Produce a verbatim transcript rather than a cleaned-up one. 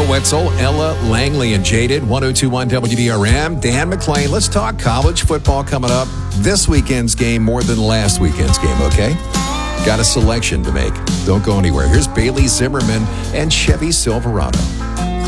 Wetzel, Ella Langley, and Jaded. ten twenty-one W D R M. Dan McClain. Let's talk college football coming up. This weekend's game more than last weekend's game, okay? Got a selection to make. Don't go anywhere. Here's Bailey Zimmerman and Chevy Silverado.